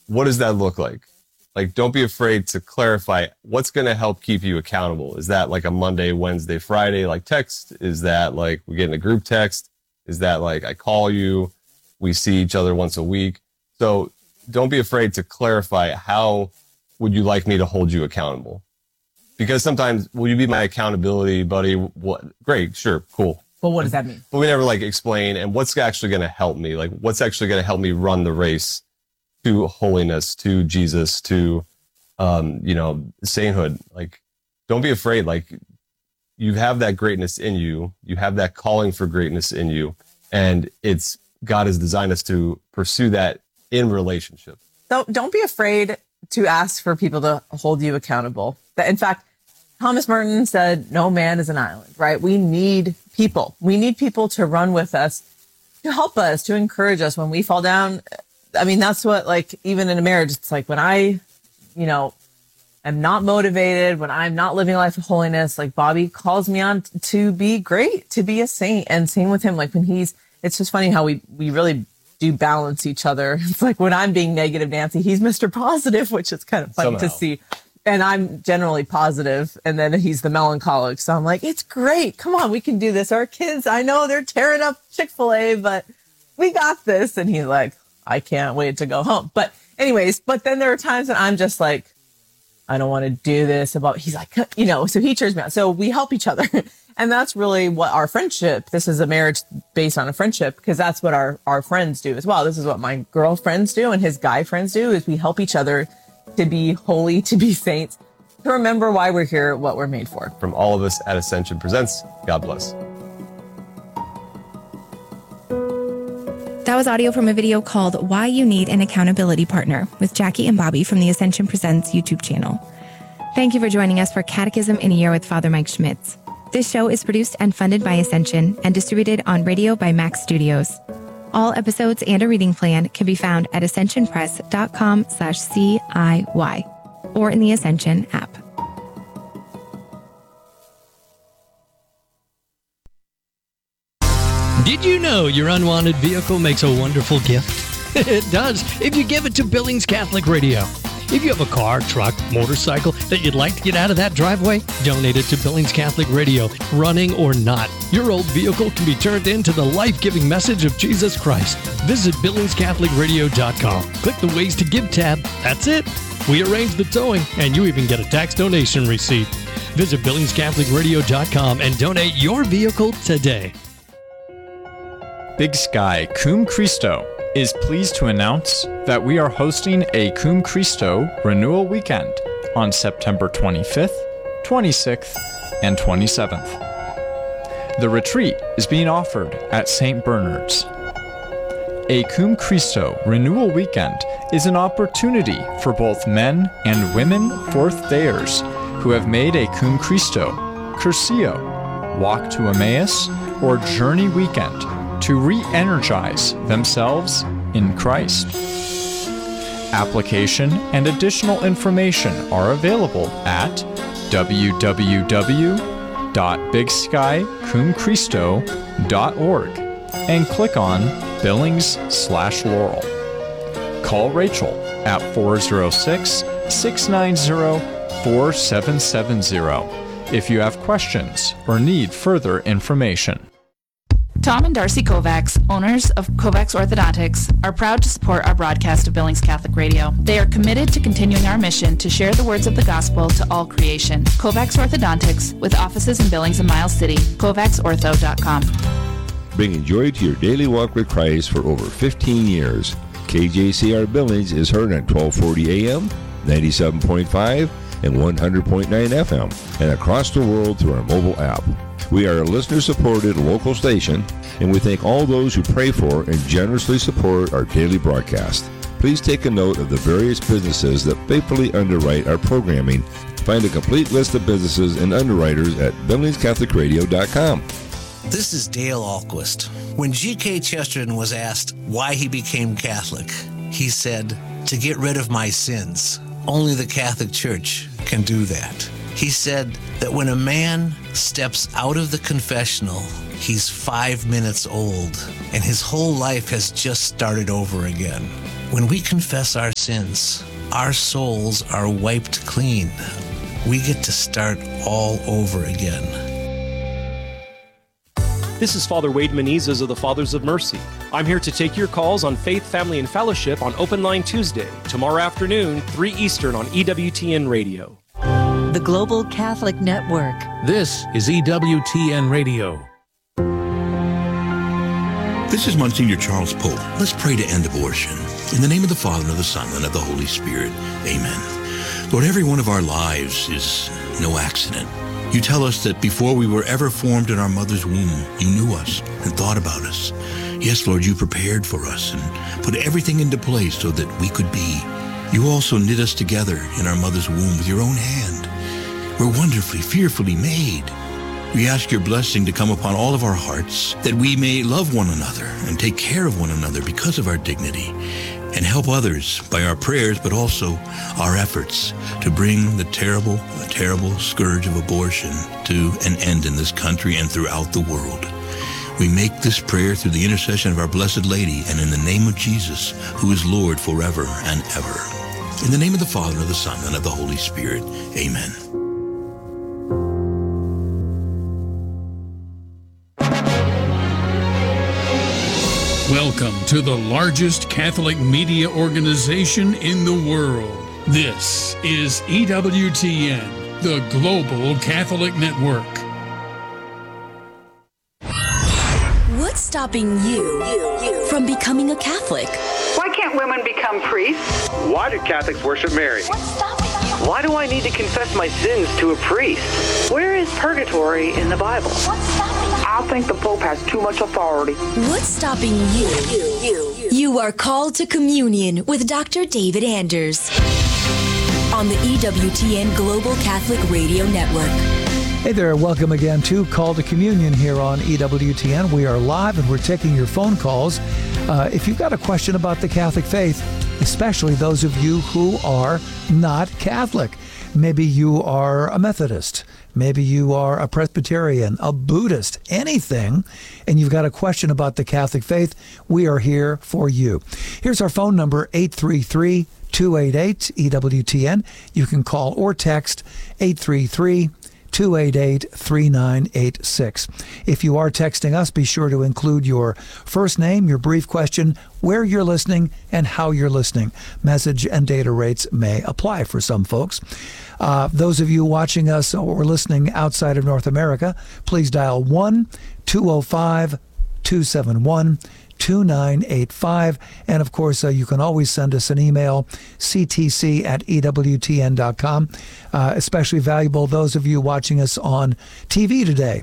what does that look like? Like, don't be afraid to clarify what's going to help keep you accountable. Is that like a Monday, Wednesday, Friday, like text? Is that like we get in a group text? Is that like I call you, we see each other once a week? So don't be afraid to clarify, how would you like me to hold you accountable? Because sometimes, will you be my accountability buddy? What? Great, sure, cool. But what does that mean? But we never like explain, and what's actually going to help me? Like, what's actually going to help me run the race to holiness, to Jesus, to, sainthood? Like, don't be afraid. Like, you have that greatness in you. You have that calling for greatness in you. And God has designed us to pursue that in relationship. So don't be afraid to ask for people to hold you accountable. In fact, Thomas Merton said, no man is an island, right? We need people. We need people to run with us, to help us, to encourage us when we fall down. I mean, that's what, like, even in a marriage, it's like when I, am not motivated, when I'm not living a life of holiness, like Bobby calls me on to be great, to be a saint. And same with him. Like when it's just funny how we really do balance each other. It's like when I'm being negative Nancy, he's Mr. Positive, which is kind of funny to see. And I'm generally positive, and then he's the melancholic. So I'm like, it's great. Come on, we can do this. Our kids, I know they're tearing up Chick-fil-A, but we got this. And he's like, I can't wait to go home. But anyways, but then there are times that I'm just like, I don't want to do this. He's like, so he cheers me on. So we help each other. And that's really what our friendship, this is a marriage based on a friendship, because that's what our friends do as well. This is what my girlfriends do and his guy friends do, is we help each other to be holy, to be saints, to remember why we're here, what we're made for. From all of us at Ascension Presents, God bless. That was audio from a video called Why You Need an Accountability Partner with Jackie and Bobby from the Ascension Presents YouTube channel. Thank you for joining us for Catechism in a Year with Father Mike Schmitz. This show is produced and funded by Ascension and distributed on radio by Max Studios. All episodes and a reading plan can be found at ascensionpress.com/CIY or in the Ascension app. Did you know your unwanted vehicle makes a wonderful gift? It does, if you give it to Billings Catholic Radio. If you have a car, truck, motorcycle that you'd like to get out of that driveway, donate it to Billings Catholic Radio, running or not. Your old vehicle can be turned into the life-giving message of Jesus Christ. Visit BillingsCatholicRadio.com. Click the Ways to Give tab. That's it. We arrange the towing, and you even get a tax donation receipt. Visit BillingsCatholicRadio.com and donate your vehicle today. Big Sky Cum Christo is pleased to announce that we are hosting a Cum Christo Renewal Weekend on September 25th, 26th, and 27th. The retreat is being offered at St. Bernard's. A Cum Christo Renewal Weekend is an opportunity for both men and women fourth-dayers who have made a Cum Christo, Curcio, Walk to Emmaus, or Journey Weekend to re-energize themselves in Christ. Application and additional information are available at www.bigskycumchristo.org and click on Billings/Laurel. Call Rachel at 406-690-4770 if you have questions or need further information. Tom and Darcy Kovacs, owners of Kovacs Orthodontics, are proud to support our broadcast of Billings Catholic Radio. They are committed to continuing our mission to share the words of the gospel to all creation. Kovacs Orthodontics, with offices in Billings and Miles City, KovacsOrtho.com. Bringing joy to your daily walk with Christ for over 15 years. KJCR Billings is heard on 1240 AM, 97.5, and 100.9 FM, and across the world through our mobile app. We are a listener-supported local station, and we thank all those who pray for and generously support our daily broadcast. Please take a note of the various businesses that faithfully underwrite our programming. Find a complete list of businesses and underwriters at BillingsCatholicRadio.com. This is Dale Ahlquist. When G.K. Chesterton was asked why he became Catholic, he said, "To get rid of my sins. Only the Catholic Church can do that." He said that when a man steps out of the confessional, he's 5 minutes old, and his whole life has just started over again. When we confess our sins, our souls are wiped clean. We get to start all over again. This is Father Wade Menezes of the Fathers of Mercy. I'm here to take your calls on Faith, Family, and Fellowship on Open Line Tuesday, tomorrow afternoon, 3 Eastern on EWTN Radio. The Global Catholic Network. This is EWTN Radio. This is Monsignor Charles Pope. Let's pray to end abortion. In the name of the Father, and of the Son, and of the Holy Spirit. Amen. Lord, every one of our lives is no accident. You tell us that before we were ever formed in our mother's womb, you knew us and thought about us. Yes, Lord, you prepared for us and put everything into place so that we could be. You also knit us together in our mother's womb with your own hand. We're wonderfully, fearfully made. We ask your blessing to come upon all of our hearts, that we may love one another and take care of one another because of our dignity, and help others by our prayers, but also our efforts to bring the terrible scourge of abortion to an end in this country and throughout the world. We make this prayer through the intercession of our Blessed Lady and in the name of Jesus, who is Lord forever and ever. In the name of the Father, and of the Son, and of the Holy Spirit. Amen. Welcome to the largest Catholic media organization in the world. This is EWTN, the Global Catholic Network. What's stopping you from becoming a Catholic? Why can't women become priests? Why do Catholics worship Mary? What's stopping you? Why do I need to confess my sins to a priest? Where is purgatory in the Bible? What's stopping you? I think the Pope has too much authority. What's stopping you? You are called to communion with Dr. David Anders on the EWTN Global Catholic Radio Network. Hey there, welcome again to Call to Communion here on EWTN. We are live and we're taking your phone calls. If you've got a question about the Catholic faith, especially those of you who are not Catholic. Maybe you are a Methodist. Maybe you are a Presbyterian, a Buddhist, anything, and you've got a question about the Catholic faith, we are here for you. Here's our phone number, 833-288-EWTN. You can call or text 833-288-3986. If you are texting us, be sure to include your first name, your brief question, where you're listening, and how you're listening. Message and data rates may apply for some folks. Those of you watching us or listening outside of North America, please dial 1-205-271-2985. And of course, you can always send us an email, ctc@ewtn.com. Especially valuable those of you watching us on TV today.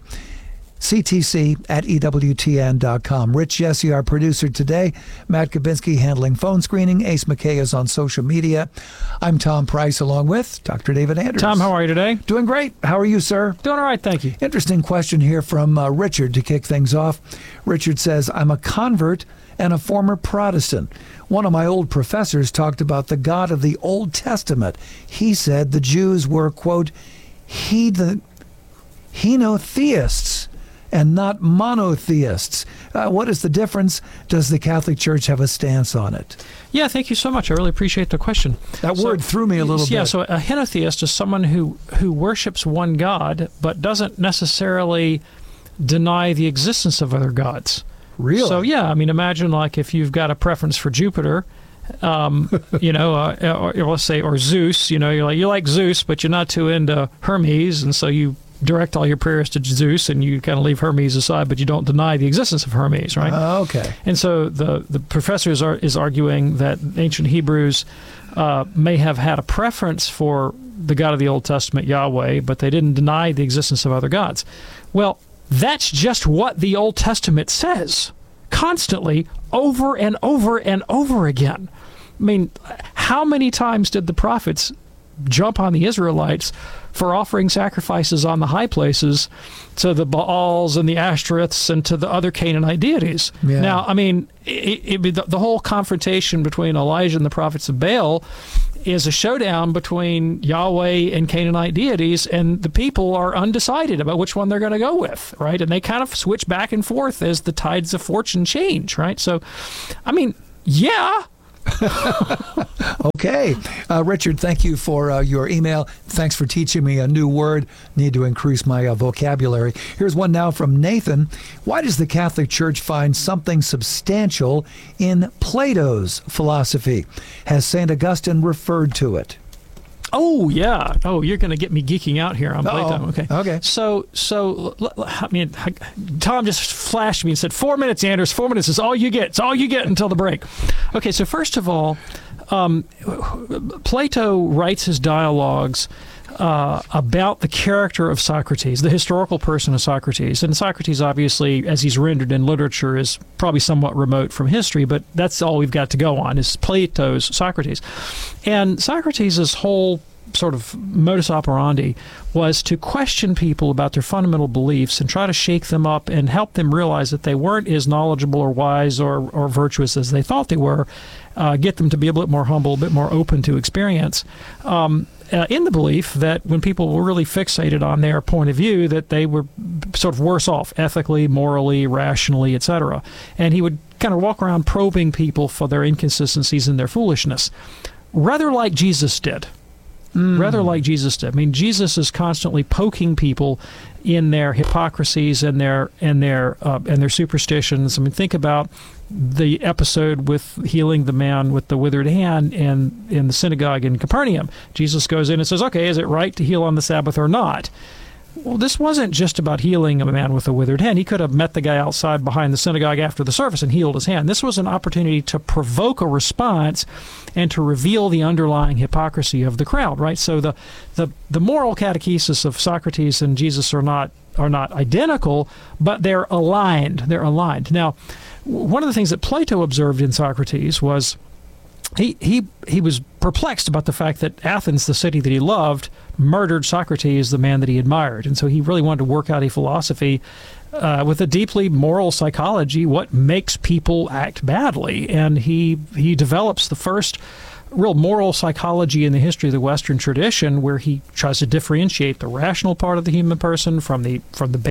ctc@ewtn.com. Rich Jesse, our producer today. Matt Kabinski handling phone screening. Ace McKay is on social media. I'm Tom Price along with Dr. David Anders. Tom, how are you today? Doing great. How are you, sir? Doing all right, thank you. Interesting question here from Richard to kick things off. Richard says, I'm a convert and a former Protestant. One of my old professors talked about the God of the Old Testament. He said the Jews were, quote, henotheists and not monotheists. What is the difference? Does the Catholic Church have a stance on it? Yeah, thank you so much. I really appreciate the question. That word threw me a little bit. Yeah, so a henotheist is someone who worships one God, but doesn't necessarily deny the existence of other gods. Really? So, yeah, I mean, imagine like if you've got a preference for Jupiter, or let's say, or Zeus, you like Zeus, but you're not too into Hermes, and so you direct all your prayers to Zeus, and you kind of leave Hermes aside, but you don't deny the existence of Hermes, right? Okay. And so the professor is arguing that ancient Hebrews may have had a preference for the God of the Old Testament, Yahweh, but they didn't deny the existence of other gods. Well, that's just what the Old Testament says, constantly, over and over and over again. I mean, how many times did the prophets jump on the Israelites for offering sacrifices on the high places to the Baals and the Ashtoreths and to the other Canaanite deities? Yeah. Now, I mean, the whole confrontation between Elijah and the prophets of Baal is a showdown between Yahweh and Canaanite deities, and the people are undecided about which one they're going to go with, right? And they kind of switch back and forth as the tides of fortune change, right? So, I mean, yeah, Okay. Richard, thank you for your email. Thanks for teaching me a new word. Need to increase my vocabulary. Here's one now from Nathan. Why does the Catholic Church find something substantial in Plato's philosophy? Has St. Augustine referred to it? Oh, yeah. Oh, you're going to get me geeking out here on Plato. Okay. Okay. So, I mean, Tom just flashed me and said, 4 minutes, Anders. 4 minutes is all you get. It's all you get until the break. Okay, so first of all, Plato writes his dialogues about the character of Socrates, the historical person of Socrates. And Socrates, obviously, as he's rendered in literature, is probably somewhat remote from history, but that's all we've got to go on is Plato's Socrates. And Socrates' whole sort of modus operandi was to question people about their fundamental beliefs and try to shake them up and help them realize that they weren't as knowledgeable or wise or virtuous as they thought they were, get them to be a bit more humble, a bit more open to experience, in the belief that when people were really fixated on their point of view, that they were sort of worse off ethically, morally, rationally, etc. And he would kind of walk around probing people for their inconsistencies and their foolishness, rather like Jesus did. Rather like Jesus did. I mean, Jesus is constantly poking people in their hypocrisies and their superstitions. I mean, think about the episode with healing the man with the withered hand in the synagogue in Capernaum. Jesus goes in and says, "Okay, is it right to heal on the Sabbath or not?" Well, this wasn't just about healing a man with a withered hand. He could have met the guy outside behind the synagogue after the service and healed his hand. This was an opportunity to provoke a response and to reveal the underlying hypocrisy of the crowd, right? So the moral catechesis of Socrates and Jesus are not identical, but they're aligned. They're aligned. Now, one of the things that Plato observed in Socrates was he was perplexed about the fact that Athens, the city that he loved, murdered Socrates, the man that he admired. And so he really wanted to work out a philosophy with a deeply moral psychology, what makes people act badly. And he develops the first real moral psychology in the history of the Western tradition, where he tries to differentiate the rational part of the human person from the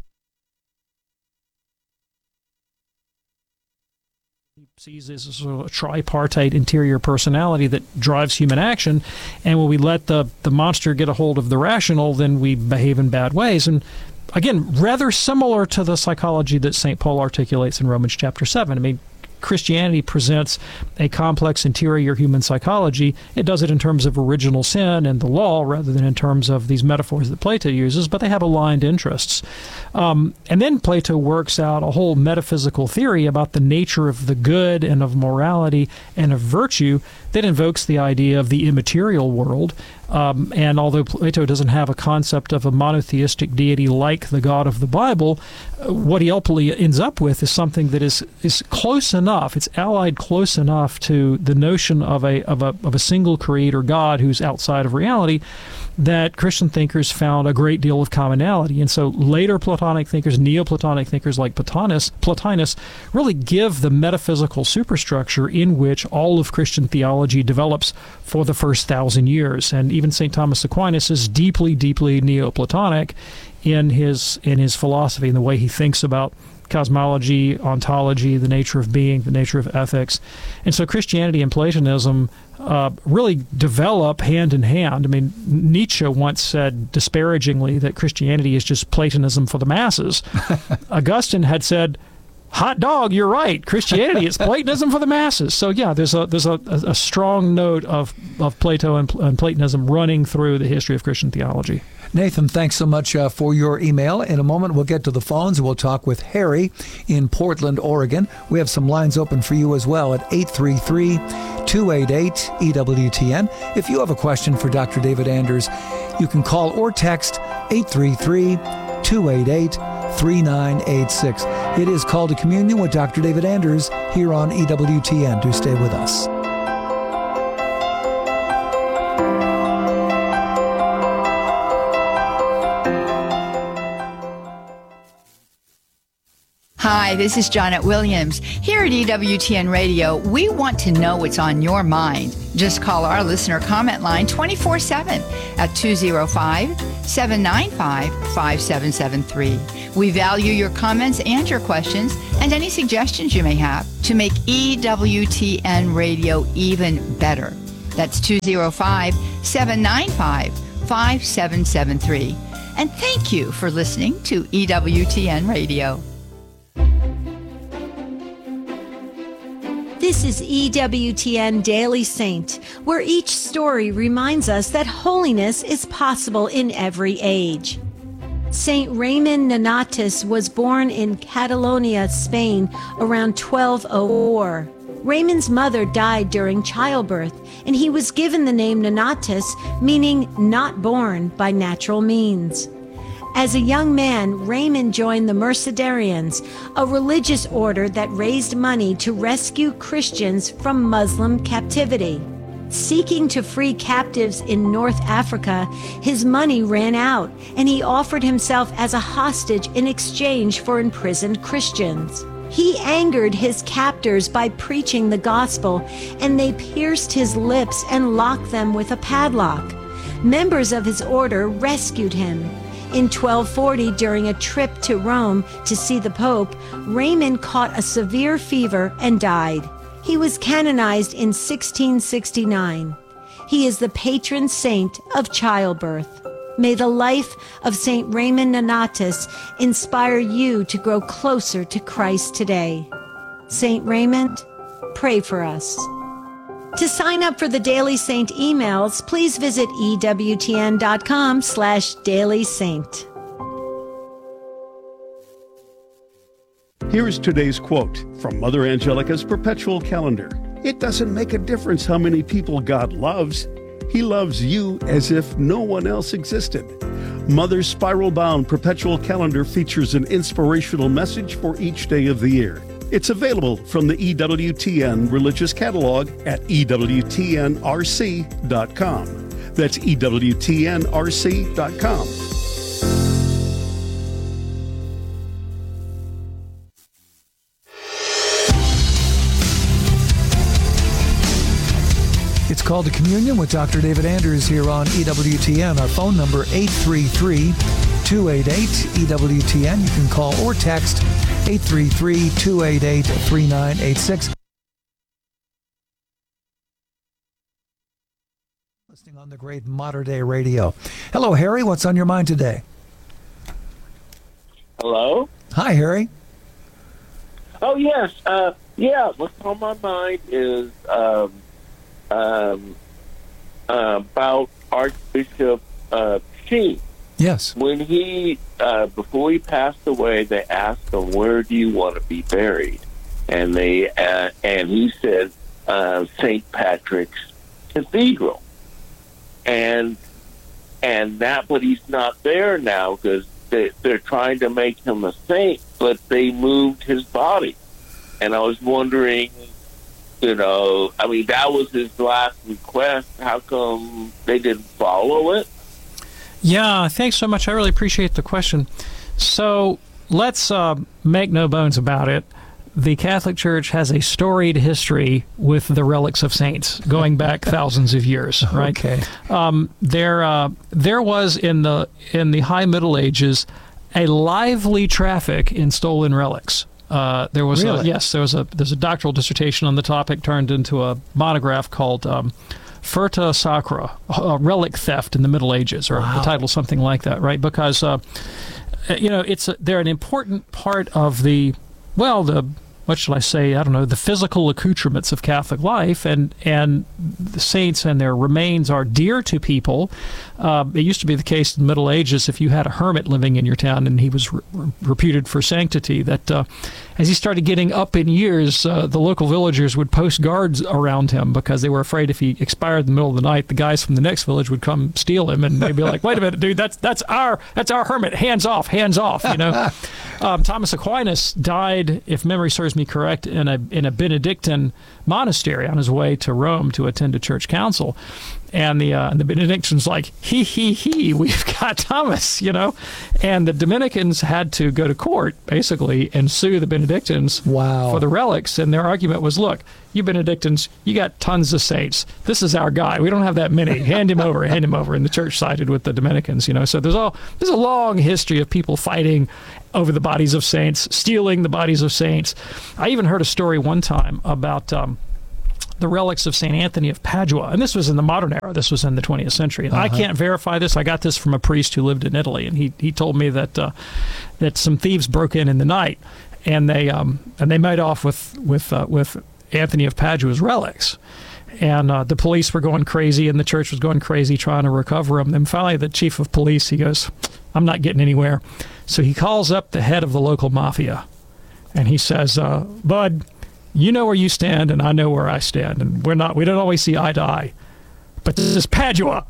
sees as a sort of tripartite interior personality that drives human action. And when we let the monster get a hold of the rational, then we behave in bad ways. And again, rather similar to the psychology that St. Paul articulates in Romans chapter 7. I mean, Christianity presents a complex interior human psychology. It does it in terms of original sin and the law rather than in terms of these metaphors that Plato uses, but they have aligned interests. And then Plato works out a whole metaphysical theory about the nature of the good and of morality and of virtue that invokes the idea of the immaterial world. And although Plato doesn't have a concept of a monotheistic deity like the God of the Bible, what he ultimately ends up with is something that is close enough, it's allied close enough to the notion of a single creator God who's outside of reality, that Christian thinkers found a great deal of commonality. And so later Platonic thinkers, Neoplatonic thinkers like Plotinus really give the metaphysical superstructure in which all of Christian theology develops for the first 1,000 years. And even St. Thomas Aquinas is deeply, deeply Neoplatonic in his philosophy and the way he thinks about cosmology, ontology, the nature of being, the nature of ethics. And so Christianity and Platonism really develop hand in hand. I mean, Nietzsche once said disparagingly that Christianity is just Platonism for the masses. Augustine had said, "Hot dog, you're right. Christianity is Platonism for the masses." So yeah, there's a strong note of Plato and Platonism running through the history of Christian theology. Nathan, thanks so much for your email. In a moment, we'll get to the phones and we'll talk with Harry in Portland, Oregon. We have some lines open for you as well at 833-288-EWTN. If you have a question for Dr. David Anders, you can call or text 833-288-3986. It is Call to Communion with Dr. David Anders here on EWTN. Do stay with us. Hi, this is Janet Williams. Here at EWTN Radio, we want to know what's on your mind. Just call our listener comment line 24/7 at 205-795-5773. We value your comments and your questions and any suggestions you may have to make EWTN Radio even better. That's 205-795-5773. And thank you for listening to EWTN Radio. This is EWTN Daily Saint, where each story reminds us that holiness is possible in every age. Saint Raymond Nonatus was born in Catalonia, Spain, around 1204. Raymond's mother died during childbirth, and he was given the name Nonatus, meaning not born by natural means. As a young man, Raymond joined the Mercedarians, a religious order that raised money to rescue Christians from Muslim captivity. Seeking to free captives in North Africa, his money ran out, and he offered himself as a hostage in exchange for imprisoned Christians. He angered his captors by preaching the gospel, and they pierced his lips and locked them with a padlock. Members of his order rescued him. In 1240, during a trip to Rome to see the Pope, Raymond caught a severe fever and died. He was canonized in 1669. He is the patron saint of childbirth. May the life of Saint Raymond Nonatus inspire you to grow closer to Christ today. Saint Raymond, pray for us. To sign up for the Daily Saint emails, please visit EWTN.com/dailysaint. Here is today's quote from Mother Angelica's Perpetual Calendar. It doesn't make a difference how many people God loves. He loves you as if no one else existed. Mother's spiral-bound Perpetual Calendar features an inspirational message for each day of the year. It's available from the EWTN Religious Catalog at EWTNRC.com. That's EWTNRC.com. It's Called to Communion with Dr. David Anders here on EWTN. Our phone number 833-288-EWTN. You can call or text 833-288-3986. Listening on the great Modern Day Radio. Hello, Harry. What's on your mind today? Hello? Hi, Harry. Oh, yes. What's on my mind is about Archbishop Sheen. Yes. When he, before he passed away, they asked him, "Where do you want to be buried?" And he said, "St. Patrick's Cathedral." And but he's not there now because they're trying to make him a saint, but they moved his body. And I was wondering, that was his last request. How come they didn't follow it? Yeah, thanks so much. I really appreciate the question. So let's make no bones about it. The Catholic Church has a storied history with the relics of saints going back thousands of years, right? Okay. There was in the High Middle Ages a lively traffic in stolen relics. There was there's a doctoral dissertation on the topic turned into a monograph called Furta Sacra, relic theft in the Middle Ages, or the title something like that, right? Because they're an important part of the what shall I say? I don't know, the physical accoutrements of Catholic life, and the saints and their remains are dear to people. It used to be the case in the Middle Ages, if you had a hermit living in your town and he was reputed for sanctity, that as he started getting up in years, the local villagers would post guards around him because they were afraid if he expired in the middle of the night, the guys from the next village would come steal him, and they'd be like, "Wait a minute, dude, that's our hermit. Hands off, Thomas Aquinas died, if memory serves me correct, in a Benedictine monastery on his way to Rome to attend a church council. And the Benedictines like, he, we've got Thomas, And the Dominicans had to go to court, basically, and sue the Benedictines for the relics. And their argument was, look, you Benedictines, you got tons of saints. This is our guy. We don't have that many. Hand him over. And the church sided with the Dominicans, So there's a long history of people fighting over the bodies of saints, stealing the bodies of saints. I even heard a story one time about the relics of St. Anthony of Padua. And this was in the modern era. This was in the 20th century. And I can't verify this. I got this from a priest who lived in Italy, and he told me that some thieves broke in the night, and they made off with Anthony of Padua's relics. And the police were going crazy, and the church was going crazy trying to recover them. Then finally, the chief of police, he goes, I'm not getting anywhere. So he calls up the head of the local mafia, and he says, Bud, you know where you stand, and I know where I stand, and we don't always see eye to eye. But this is Padua.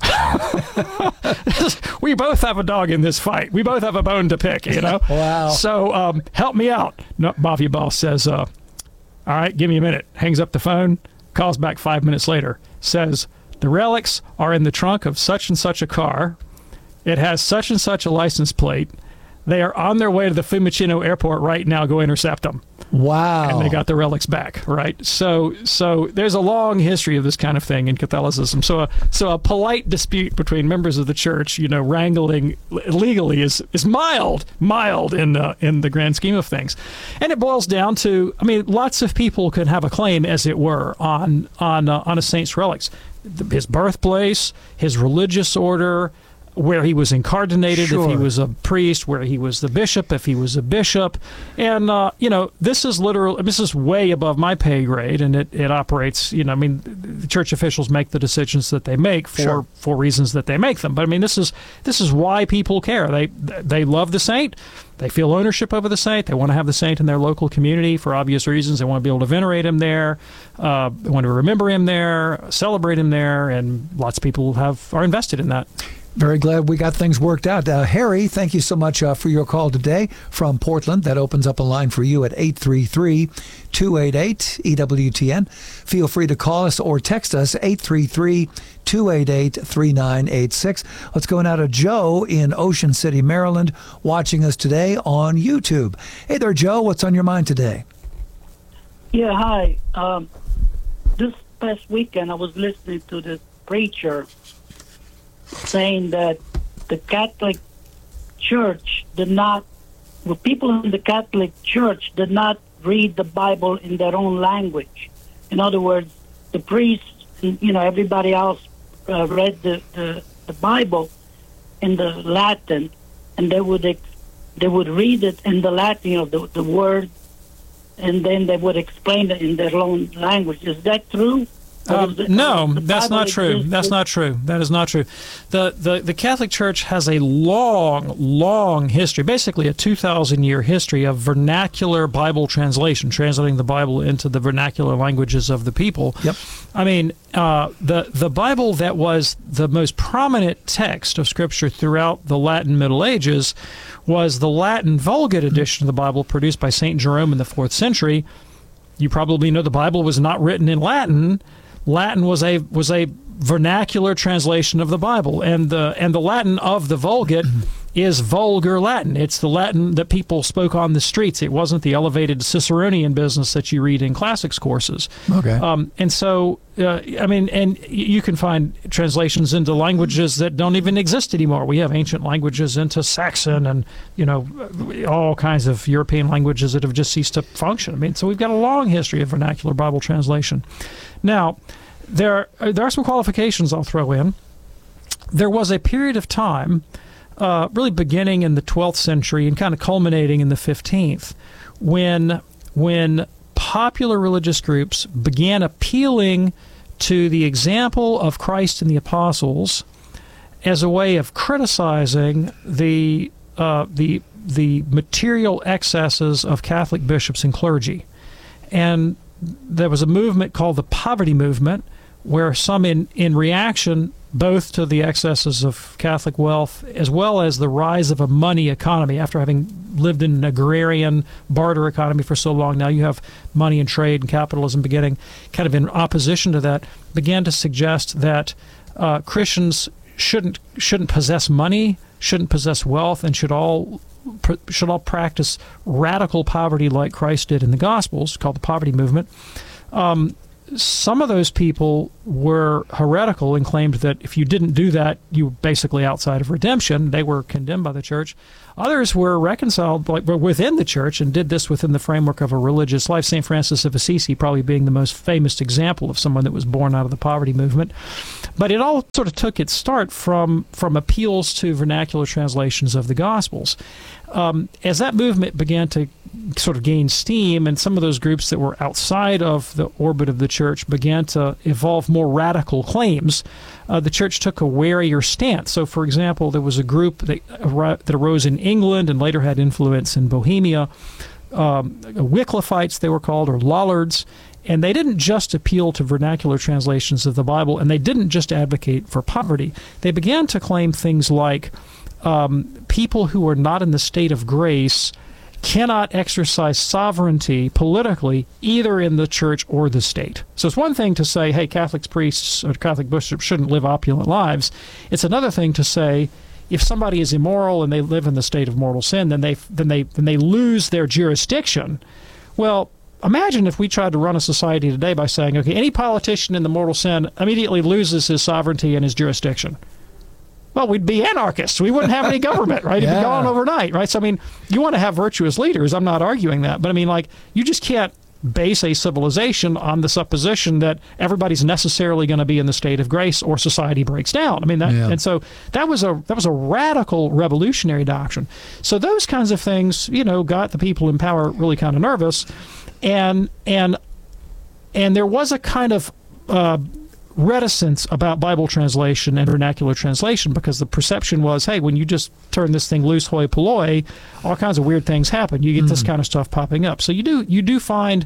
We both have a dog in this fight. We both have a bone to pick, Wow. So help me out. No, mafia boss says, all right, give me a minute. Hangs up the phone, calls back 5 minutes later, says, the relics are in the trunk of such and such a car. It has such and such a license plate. They are on their way to the Fiumicino airport right now. Go intercept them. Wow. And they got the relics back, right? So there's a long history of this kind of thing in Catholicism. So a polite dispute between members of the church, wrangling legally is mild in the grand scheme of things. And it boils down to, lots of people can have a claim, as it were, on a saint's relics. His birthplace, his religious order, where he was incarnated, if he was a priest, where he was the bishop, if he was a bishop. And, this is way above my pay grade, and it operates, the church officials make the decisions that they make for reasons that they make them. But, this is why people care. They love the saint. They feel ownership over the saint. They want to have the saint in their local community for obvious reasons. They want to be able to venerate him there. They want to remember him there, celebrate him there, and lots of people are invested in that. Very glad we got things worked out. Harry, thank you so much for your call today from Portland. That opens up a line for you at 833-288-EWTN. Feel free to call us or text us, 833-288-3986. Let's go now to Joe in Ocean City, Maryland, watching us today on YouTube. Hey there, Joe. What's on your mind today? Yeah, hi. This past weekend, I was listening to this preacher saying that the Catholic Church people in the Catholic Church did not read the Bible in their own language. In other words, the priests, everybody else read the Bible in the Latin, and they would read it in the Latin, the word, and then they would explain it in their own language. Is that true? No, that's not true. That's not true. That is not true. The Catholic Church has a long history, basically a 2,000-year history of vernacular Bible translating the Bible into the vernacular languages of the people. Yep. The Bible that was the most prominent text of Scripture throughout the Latin Middle Ages was the Latin Vulgate edition of the Bible produced by St. Jerome in the 4th century. You probably know the Bible was not written in Latin. Latin was a vernacular translation of the Bible, and the Latin of the Vulgate is vulgar Latin. It's the Latin that people spoke on the streets. It wasn't the elevated Ciceronian business that you read in classics courses. Okay. And so, and you can find translations into languages that don't even exist anymore. We have ancient languages into Saxon and, all kinds of European languages that have just ceased to function. So we've got a long history of vernacular Bible translation. Now, there are some qualifications I'll throw in. There was a period of time, really beginning in the 12th century and kind of culminating in the 15th, when popular religious groups began appealing to the example of Christ and the apostles as a way of criticizing the material excesses of Catholic bishops and clergy. And there was a movement called the Poverty Movement, where some in reaction both to the excesses of Catholic wealth as well as the rise of a money economy. After having lived in an agrarian barter economy for so long, now you have money and trade and capitalism beginning kind of in opposition to that, began to suggest that Christians shouldn't possess money, shouldn't possess wealth, and should all practice radical poverty like Christ did in the Gospels, called the poverty movement. Some of those people were heretical and claimed that if you didn't do that, you were basically outside of redemption. They were condemned by the church. Others were reconciled within the church and did this within the framework of a religious life. St. Francis of Assisi probably being the most famous example of someone that was born out of the poverty movement. But it all sort of took its start from appeals to vernacular translations of the Gospels. As that movement began to sort of gain steam, and some of those groups that were outside of the orbit of the church began to evolve more radical claims, the church took a warier stance. So, for example, there was a group that arose in England and later had influence in Bohemia, Wycliffites they were called, or Lollards, and they didn't just appeal to vernacular translations of the Bible, and they didn't just advocate for poverty. They began to claim things like people who are not in the state of grace cannot exercise sovereignty politically either in the church or the state. So it's one thing to say, hey, Catholic priests or Catholic bishops shouldn't live opulent lives. It's another thing to say, if somebody is immoral and they live in the state of mortal sin, then they lose their jurisdiction. Well, imagine if we tried to run a society today by saying, okay, any politician in the mortal sin immediately loses his sovereignty and his jurisdiction. Well, we'd be anarchists. We wouldn't have any government, right? It'd be gone overnight, right? So, I mean, you want to have virtuous leaders. I'm not arguing that. But, I mean, like, you just can't base a civilization on the supposition that everybody's necessarily going to be in the state of grace or society breaks down. I mean, and so that was a radical revolutionary doctrine. So those kinds of things, got the people in power really kind of nervous. And there was a kind of reticence about Bible translation and vernacular translation, because the perception was, hey, when you just turn this thing loose, hoi polloi, all kinds of weird things happen. You get this kind of stuff popping up. So you do find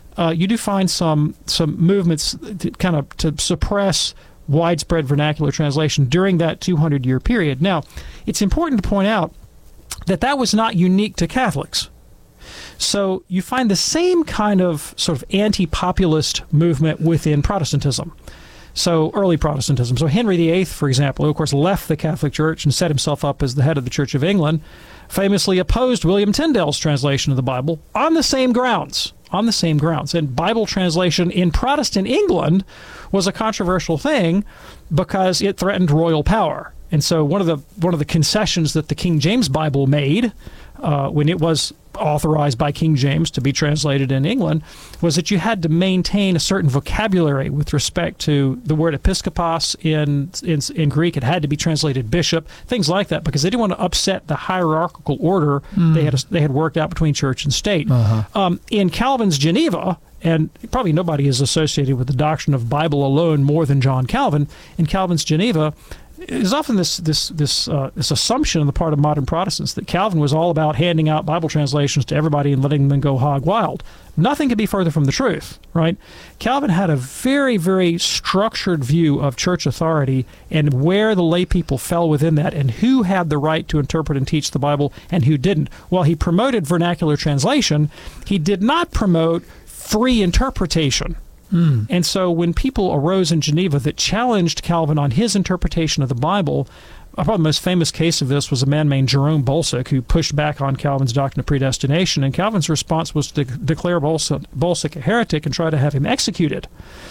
some movements to suppress widespread vernacular translation during that 200-year period. Now, it's important to point out that was not unique to Catholics. So you find the same kind of sort of anti-populist movement within Protestantism. So early Protestantism. So Henry VIII, for example, who of course left the Catholic Church and set himself up as the head of the Church of England, famously opposed William Tyndale's translation of the Bible on the same grounds. And Bible translation in Protestant England was a controversial thing because it threatened royal power. And so one of the concessions that the King James Bible made when it was authorized by King James to be translated in England was that you had to maintain a certain vocabulary with respect to the word episkopos in Greek. It had to be translated bishop, things like that, because they didn't want to upset the hierarchical order they had worked out between church and state. In Calvin's Geneva, and probably nobody is associated with the doctrine of Bible alone more than John Calvin, in Calvin's Geneva, there's often this assumption on the part of modern Protestants that Calvin was all about handing out Bible translations to everybody and letting them go hog wild. Nothing could be further from the truth, right? Calvin had a very, very structured view of church authority and where the lay people fell within that and who had the right to interpret and teach the Bible and who didn't. While he promoted vernacular translation, he did not promote free interpretation. And so when people arose in Geneva that challenged Calvin on his interpretation of the Bible, probably the most famous case of this was a man named Jerome Bolsec, who pushed back on Calvin's doctrine of predestination, and Calvin's response was to declare Bolsec a heretic and try to have him executed.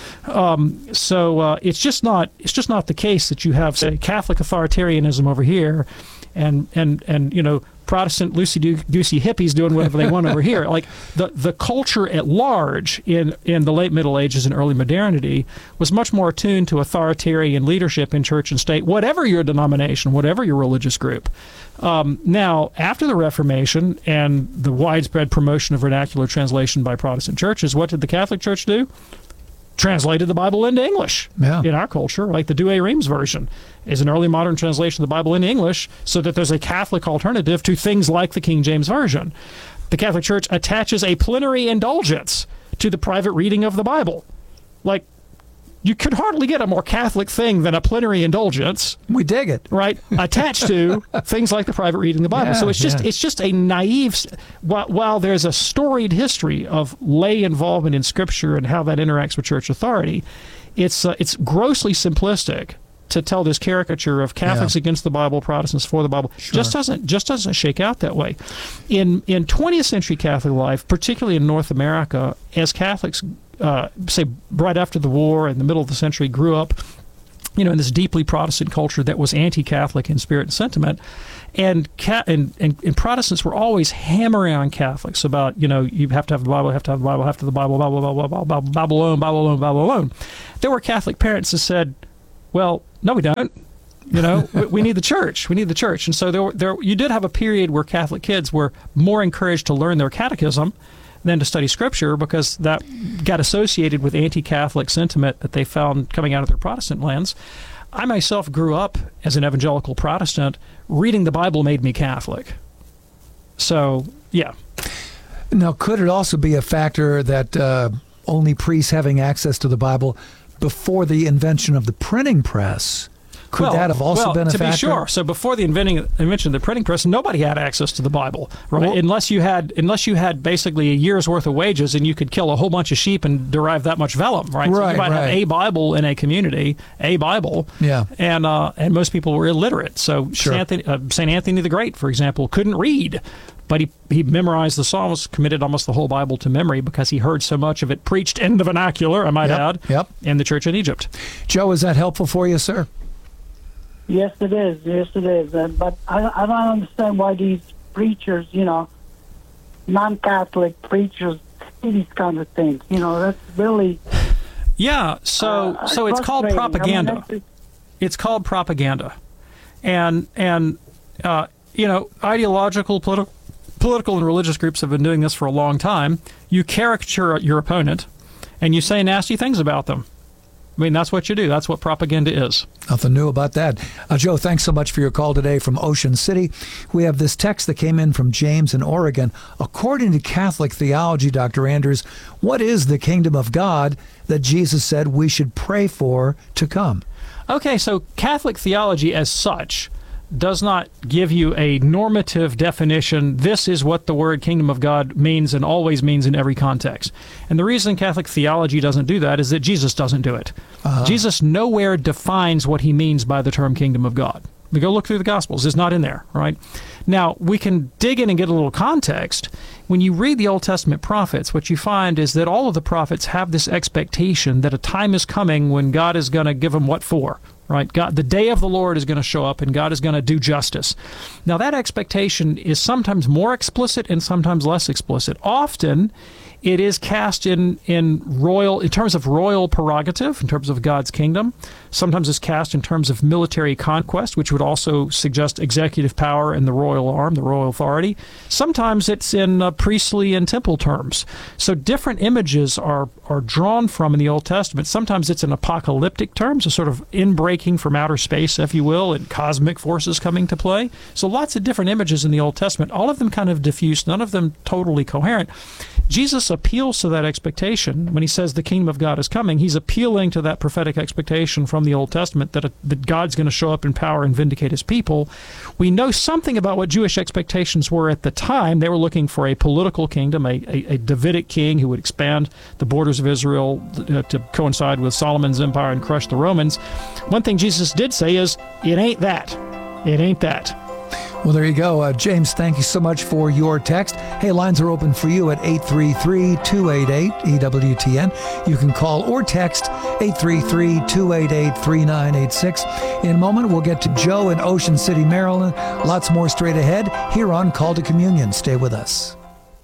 So it's just not the case that you have, say, Catholic authoritarianism over here, and Protestant loosey-goosey hippies doing whatever they want over here. Like the culture at large in the late Middle Ages and early modernity was much more attuned to authoritarian leadership in church and state, whatever your denomination, whatever your religious group. Now, after the Reformation and the widespread promotion of vernacular translation by Protestant churches, what did the Catholic Church do? Translated the Bible into English. In our culture, like the Douay Rheims version is an early modern translation of the Bible into English so that there's a Catholic alternative to things like the King James Version. The Catholic Church attaches a plenary indulgence to the private reading of the Bible. Like, you could hardly get a more Catholic thing than a plenary indulgence. We dig it, right? Attached to things like the private reading of the Bible. Yeah, so it's just a naive. While there's a storied history of lay involvement in Scripture and how that interacts with church authority, it's grossly simplistic to tell this caricature of Catholics against the Bible, Protestants for the Bible. Sure. Just doesn't shake out that way. In 20th century Catholic life, particularly in North America, as Catholics say right after the war in the middle of the century grew up, in this deeply Protestant culture that was anti-Catholic in spirit and sentiment, and Protestants were always hammering on Catholics about, you have to have the Bible, have to have the Bible, have to have the Bible, Bible alone, Bible alone, Bible alone. There were Catholic parents that said, well, no, we don't. We need the church. We need the church. And so you did have a period where Catholic kids were more encouraged to learn their catechism than to study Scripture, because that got associated with anti-Catholic sentiment that they found coming out of their Protestant lands. I myself grew up as an evangelical Protestant. Reading the Bible made me Catholic. So, yeah. Now, could it also be a factor that only priests having access to the Bible before the invention of the printing press? Could that have also been a factor? To be sure. So before the invention of the printing press, nobody had access to the Bible, right? Well, unless you had basically a year's worth of wages and you could kill a whole bunch of sheep and derive that much vellum, right? So you might have a Bible in a community, a Bible, and most people were illiterate. So St. Anthony the Great, for example, couldn't read, but he memorized the Psalms, committed almost the whole Bible to memory because he heard so much of it preached in the vernacular, I might add, in the church in Egypt. Joe, is that helpful for you, sir? Yes, it is. Yes, it is. But I don't understand why these preachers, non-Catholic preachers, say these kind of things. That's really... Yeah, so it's called propaganda. It's called propaganda. And ideological, political and religious groups have been doing this for a long time. You caricature your opponent, and you say nasty things about them. I mean, that's what you do. That's what propaganda is. Nothing new about that. Joe, thanks so much for your call today from Ocean City. We have this text that came in from James in Oregon. According to Catholic theology, Dr. Anders, what is the kingdom of God that Jesus said we should pray for to come? Okay, so Catholic theology as such does not give you a normative definition. This is what the word kingdom of God means and always means in every context. And the reason Catholic theology doesn't do that is that Jesus doesn't do it. Jesus nowhere defines what he means by the term kingdom of God. We go look through the Gospels. It's not in there, right? Now, we can dig in and get a little context. When you read the Old Testament prophets, what you find is that all of the prophets have this expectation that a time is coming when God is going to give them what for, right? God, the day of the Lord is going to show up and God is going to do justice. Now, that expectation is sometimes more explicit and sometimes less explicit. Often, it is cast in terms of royal prerogative, in terms of God's kingdom. Sometimes it's cast in terms of military conquest, which would also suggest executive power and the royal arm, the royal authority. Sometimes it's in priestly and temple terms. So different images are drawn from in the Old Testament. Sometimes it's in apocalyptic terms, a sort of inbreaking from outer space, if you will, and cosmic forces coming to play. So lots of different images in the Old Testament, all of them kind of diffuse, none of them totally coherent. Jesus appeals to that expectation. When he says the kingdom of God is coming, he's appealing to that prophetic expectation from the Old Testament that God's going to show up in power and vindicate his people. We know something about what Jewish expectations were at the time. They were looking for a political kingdom, a Davidic king who would expand the borders of Israel to coincide with Solomon's empire and crush the Romans. One thing Jesus did say is, it ain't that. It ain't that. Well, there you go. James, thank you so much for your text. Hey, lines are open for you at 833-288-EWTN. You can call or text 833-288-3986. In a moment, we'll get to Joe in Ocean City, Maryland. Lots more straight ahead here on Call to Communion. Stay with us.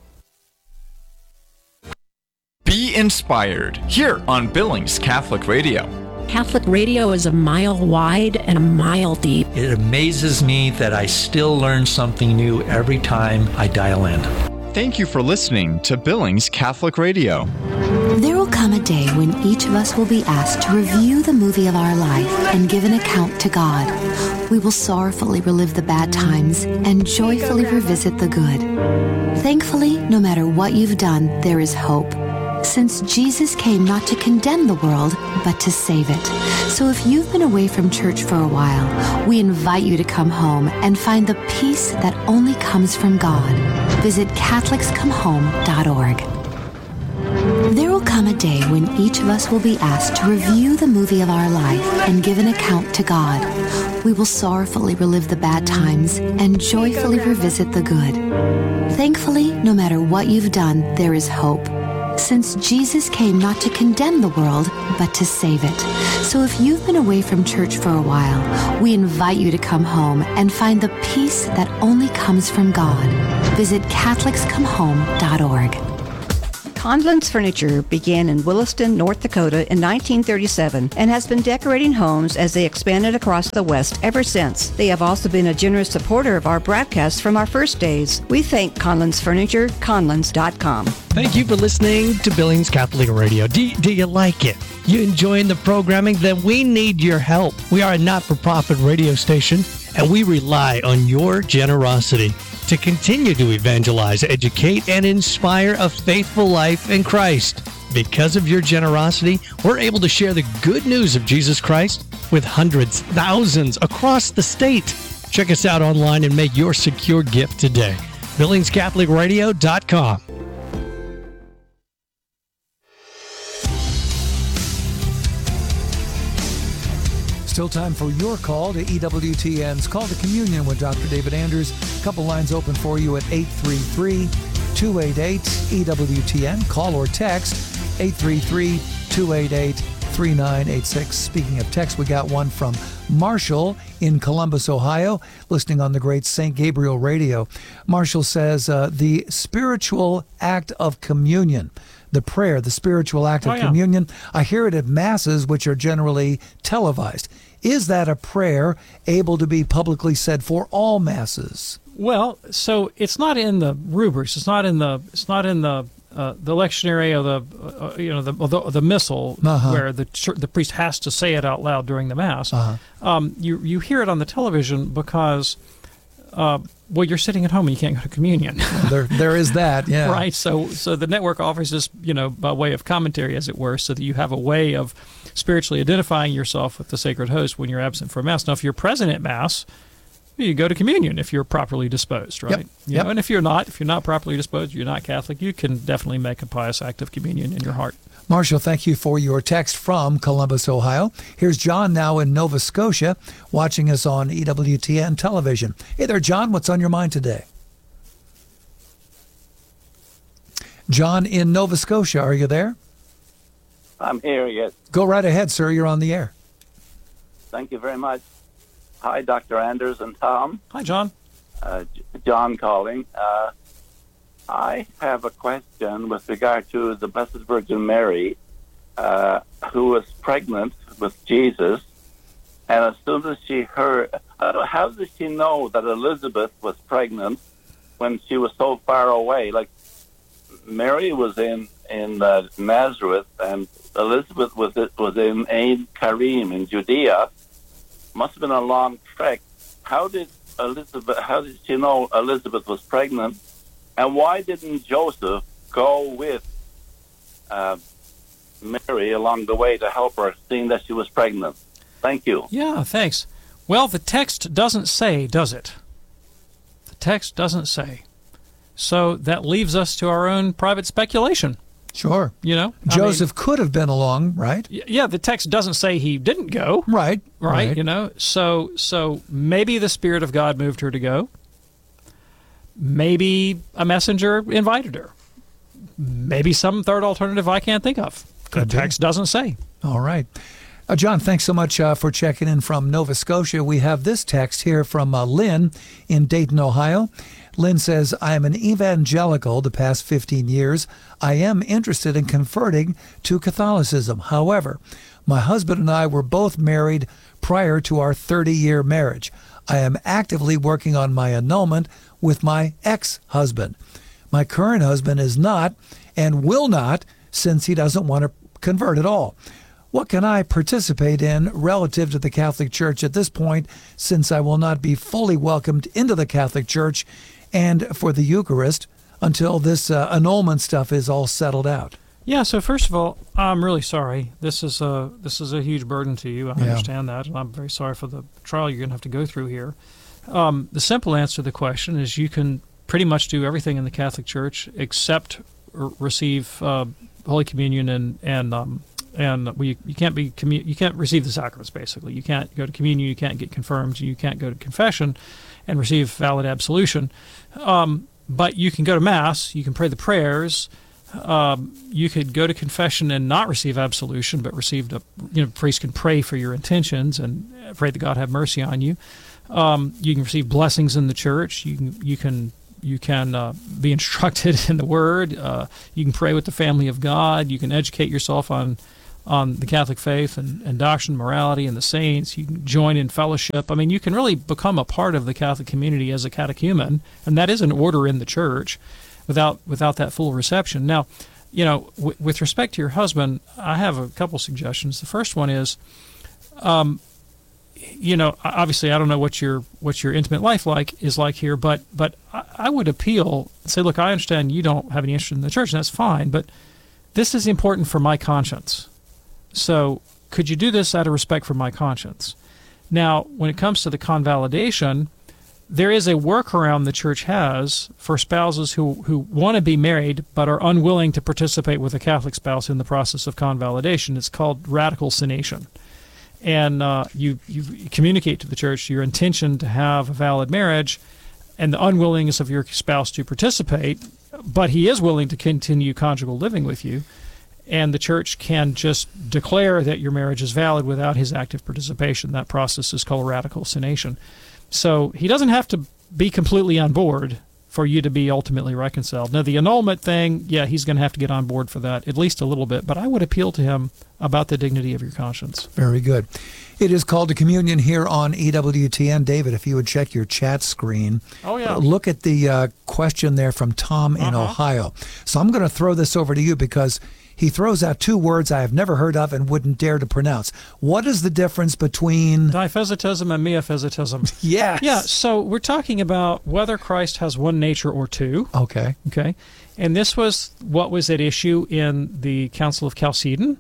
Be inspired here on Billings Catholic Radio. Catholic radio is a mile wide and a mile deep. It amazes me that I still learn something new every time I dial in. Thank you for listening to Billings Catholic Radio. There will come a day when each of us will be asked to review the movie of our life and give an account to God. We will sorrowfully relive the bad times and joyfully revisit the good. Thankfully, no matter what you've done, there is hope. since Jesus came not to condemn the world, but to save it. So if you've been away from church for a while, we invite you to come home and find the peace that only comes from God. Visit CatholicsComeHome.org. There will come a day when each of us will be asked to review the movie of our life and give an account to God. We will sorrowfully relive the bad times and joyfully revisit the good. Thankfully, no matter what you've done, there is hope, since Jesus came not to condemn the world, but to save it. So if you've been away from church for a while, we invite you to come home and find the peace that only comes from God. Visit CatholicsComeHome.org. Conlon's Furniture began in Williston, North Dakota in 1937 and has been decorating homes as they expanded across the West ever since. They have also been a generous supporter of our broadcasts from our first days. We thank Conlon's Furniture, conlons.com. Thank you for listening to Billings Catholic Radio. Do you like it? You enjoying the programming? Then we need your help. We are a not-for-profit radio station, and we rely on your generosity to continue to evangelize, educate, and inspire a faithful life in Christ. Because of your generosity, we're able to share the good news of Jesus Christ with hundreds, thousands across the state. Check us out online and make your secure gift today. BillingsCatholicRadio.com. Still time for your call to EWTN's Call to Communion with Dr. David Anders. A couple lines open for you at 833-288-EWTN. Call or text 833-288-3986. Speaking of text, we got one from Marshall in Columbus, Ohio, listening on the great St. Gabriel Radio. Marshall says, the spiritual act of communion, the prayer, the spiritual act of communion, I hear it at masses, which are generally televised. Is that a prayer able to be publicly said for all masses? Well, so it's not in the rubrics. It's not in the lectionary or the missal where the priest has to say it out loud during the mass. You hear it on the television because you're sitting at home and you can't go to communion. there is that, yeah. Right. So the network offers this, by way of commentary, as it were, so that you have a way of spiritually identifying yourself with the sacred host when you're absent from Mass. Now, if you're present at Mass, you go to communion if you're properly disposed, right? Yep. And if you're not properly disposed, you're not Catholic, you can definitely make a pious act of communion in your heart. Marshall, thank you for your text from Columbus, Ohio. Here's John now in Nova Scotia, watching us on EWTN television. Hey there, John. What's on your mind today? John in Nova Scotia, are you there? I'm here, yes. Go right ahead, sir. You're on the air. Thank you very much. Hi, Dr. Anders and Tom. Hi, John. John calling. I have a question with regard to the Blessed Virgin Mary, who was pregnant with Jesus, and as soon as she heard, how did she know that Elizabeth was pregnant when she was so far away? Like, Mary was in Nazareth, and Elizabeth was in Ein Karim in Judea. Must have been a long trek. How did she know Elizabeth was pregnant? And why didn't Joseph go with Mary along the way to help her, seeing that she was pregnant? Thank you. Yeah, thanks. Well, the text doesn't say, does it? The text doesn't say. So that leaves us to our own private speculation. Sure. Joseph could have been along, right? Yeah, the text doesn't say he didn't go. Right. So maybe the Spirit of God moved her to go. Maybe a messenger invited her. Maybe some third alternative I can't think of. The text doesn't say. All right. John, thanks so much for checking in from Nova Scotia. We have this text here from Lynn in Dayton, Ohio. Lynn says, I am an evangelical the past 15 years. I am interested in converting to Catholicism. However, my husband and I were both married prior to our 30-year marriage. I am actively working on my annulment with my ex-husband. My current husband is not and will not, since he doesn't want to convert at all. What can I participate in relative to the Catholic Church at this point, since I will not be fully welcomed into the Catholic Church and for the Eucharist until this annulment stuff is all settled out? Yeah. So first of all, I'm really sorry. This is a huge burden to you. I understand that, and I'm very sorry for the trial you're going to have to go through here. The simple answer to the question is you can pretty much do everything in the Catholic Church except receive Holy Communion and you can't receive the sacraments. Basically, you can't go to communion, you can't get confirmed, you can't go to confession, and receive valid absolution. But you can go to Mass, you can pray the prayers. You could go to confession and not receive absolution, but priest can pray for your intentions and pray that God have mercy on you. You can receive blessings in the church. You can be instructed in the Word. You can pray with the family of God. You can educate yourself on the Catholic faith and doctrine, morality, and the saints. You can join in fellowship. I mean, you can really become a part of the Catholic community as a catechumen, and that is an order in the church without that full reception. Now, with respect to your husband, I have a couple suggestions. The first one is, obviously I don't know what your intimate life is like here, but I would appeal, say, look, I understand you don't have any interest in the church, and that's fine, but this is important for my conscience. So could you do this out of respect for my conscience? Now, when it comes to the convalidation, there is a workaround the church has for spouses who want to be married but are unwilling to participate with a Catholic spouse in the process of convalidation. It's called ratiocination. And you communicate to the church your intention to have a valid marriage and the unwillingness of your spouse to participate, but he is willing to continue conjugal living with you. And the church can just declare that your marriage is valid without his active participation. That process is called ratiocination. So he doesn't have to be completely on board for you to be ultimately reconciled. Now, the annulment thing, yeah, he's going to have to get on board for that, at least a little bit. But I would appeal to him about the dignity of your conscience. Very good. It is Called to Communion here on EWTN. David, if you would check your chat screen. Oh, yeah. Look at the question there from Tom in Ohio. So I'm going to throw this over to you because he throws out two words I have never heard of and wouldn't dare to pronounce. What is the difference between diphysitism and miaphysitism? Yes. Yeah, so we're talking about whether Christ has one nature or two. Okay. And this was what was at issue in the Council of Chalcedon.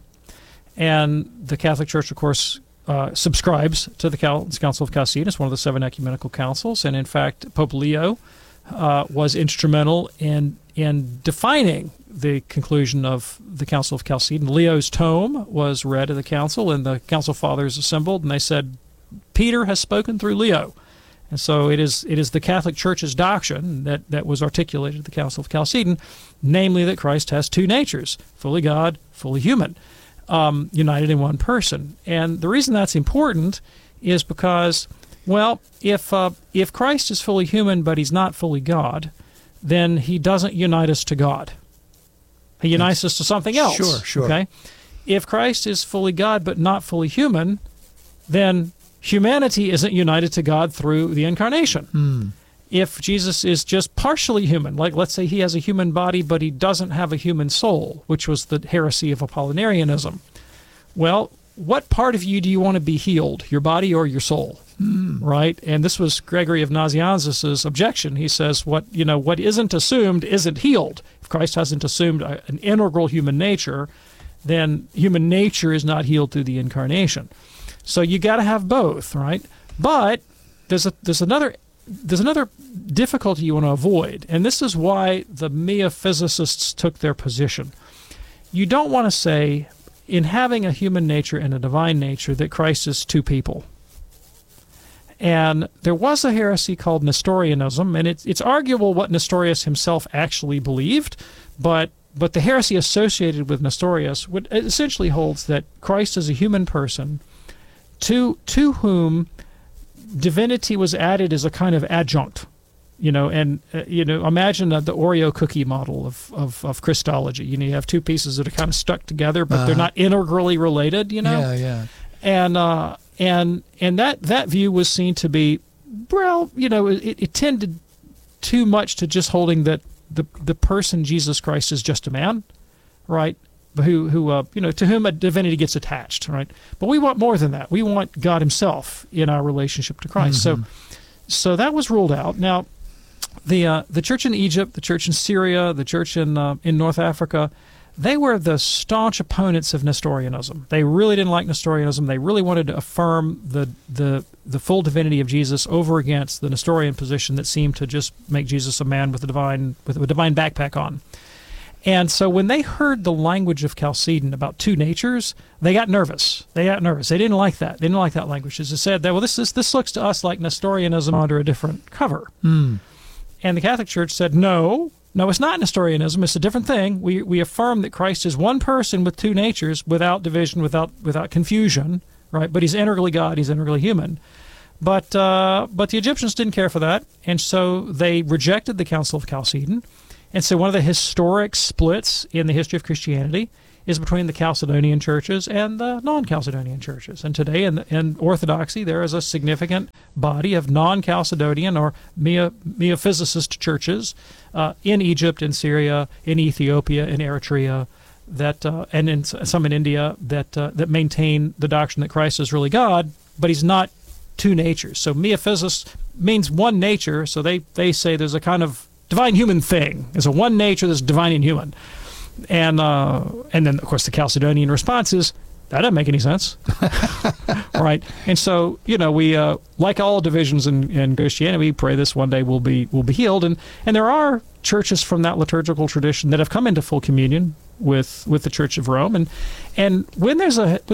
And the Catholic Church, of course, subscribes to the Council of Chalcedon. It's one of the 7 ecumenical councils. And in fact, Pope Leo was instrumental in defining the conclusion of the Council of Chalcedon. Leo's tome was read at the council, and the council fathers assembled, and they said, Peter has spoken through Leo. And so it is the Catholic Church's doctrine that was articulated at the Council of Chalcedon, namely that Christ has two natures, fully God, fully human, united in one person. And the reason that's important is because, well, if Christ is fully human but he's not fully God, then he doesn't unite us to God. He unites us to something else. Sure. Okay? If Christ is fully God but not fully human, then humanity isn't united to God through the incarnation. If Jesus is just partially human, like let's say he has a human body but he doesn't have a human soul, which was the heresy of Apollinarianism, well, what part of you do you want to be healed, your body or your soul? Right? And this was Gregory of Nazianzus' objection. He says what isn't assumed isn't healed. If Christ hasn't assumed an integral human nature, then human nature is not healed through the incarnation. So you got to have both, right? But there's another difficulty you want to avoid, and this is why the meophysicists took their position. You don't want to say, in having a human nature and a divine nature, that Christ is two people. And there was a heresy called Nestorianism, and it's arguable what Nestorius himself actually believed, but the heresy associated with Nestorius essentially holds that Christ is a human person to whom divinity was added as a kind of adjunct. Imagine the Oreo cookie model of Christology. You have two pieces that are kind of stuck together, but they're not integrally related. Yeah. And that view was seen to be, well, it tended too much to just holding that the person Jesus Christ is just a man, right? Who to whom a divinity gets attached, right? But we want more than that. We want God Himself in our relationship to Christ. So that was ruled out. Now, the church in Egypt, the church in Syria, the church in North Africa, they were the staunch opponents of Nestorianism. They really didn't like Nestorianism. They really wanted to affirm the full divinity of Jesus over against the Nestorian position that seemed to just make Jesus a man with a divine backpack on. And so when they heard the language of Chalcedon about two natures, they got nervous. They didn't like that. They didn't like that language. They said that, well, this looks to us like Nestorianism under a different cover. And the Catholic Church said, no, it's not Nestorianism. It's a different thing. We affirm that Christ is one person with two natures, without division, without confusion, right? But he's integrally God, he's integrally human. But the Egyptians didn't care for that, and so they rejected the Council of Chalcedon. And so one of the historic splits in the history of Christianity is between the Chalcedonian churches and the non-Chalcedonian churches. And today in Orthodoxy, there is a significant body of non-Chalcedonian or Miaphysicist churches in Egypt, in Syria, in Ethiopia, in Eritrea, and in some in India that maintain the doctrine that Christ is really God, but he's not two natures. So Miaphysicist means one nature, so they say there's a kind of divine human thing. There's a one nature that's divine and human. And then, of course, the Chalcedonian response is, that doesn't make any sense. Right? And so, we, like all divisions in Christianity, we pray this one day will be healed. And there are churches from that liturgical tradition that have come into full communion with the Church of Rome. And when there's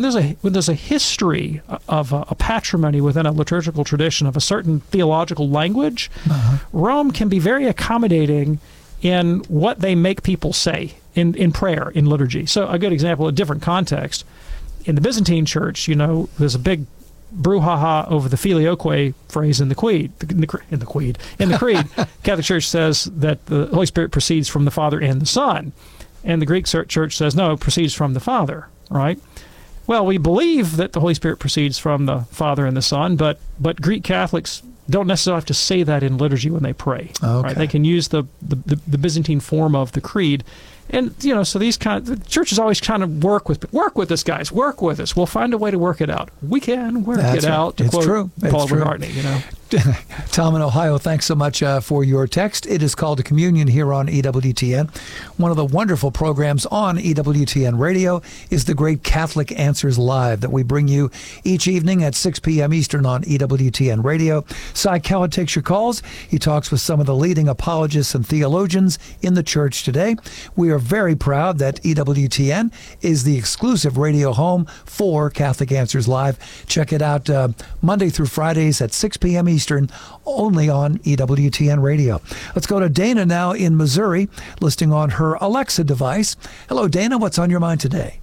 a history of a patrimony within a liturgical tradition of a certain theological language, Rome can be very accommodating in what they make people say in prayer, in liturgy. So a good example, a different context. In the Byzantine Church, there's a big brouhaha over the filioque phrase in the creed. In the creed, Catholic Church says that the Holy Spirit proceeds from the Father and the Son. And the Greek Church says, no, it proceeds from the Father, right? Well, we believe that the Holy Spirit proceeds from the Father and the Son, but Greek Catholics don't necessarily have to say that in liturgy when they pray. Okay. Right? They can use the Byzantine form of the creed. And, so the churches always kind of work with us, guys. Work with us. We'll find a way to work it out. We can work it out. It's true. Paul McCartney, Tom in Ohio, thanks so much for your text. It is called a Communion here on EWTN. One of the wonderful programs on EWTN Radio is the Great Catholic Answers Live that we bring you each evening at 6 p.m. Eastern on EWTN Radio. Cy Kellett takes your calls. He talks with some of the leading apologists and theologians in the church today. We are very proud that EWTN is the exclusive radio home for Catholic Answers Live. Check it out Monday through Fridays at 6 p.m. Eastern, only on EWTN Radio. Let's go to Dana now in Missouri, listening on her Alexa device. Hello, Dana. What's on your mind today?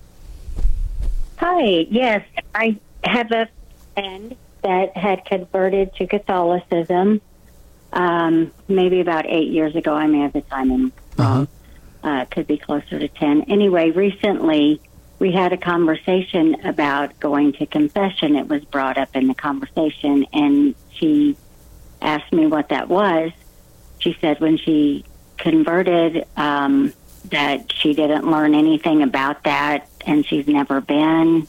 Hi. Yes, I have a friend that had converted to Catholicism maybe about 8 years ago. I may have the timing wrong. Could be closer to 10. Anyway, recently we had a conversation about going to confession. It was brought up in the conversation, and she asked me what that was. She said when she converted that she didn't learn anything about that, and she's never been.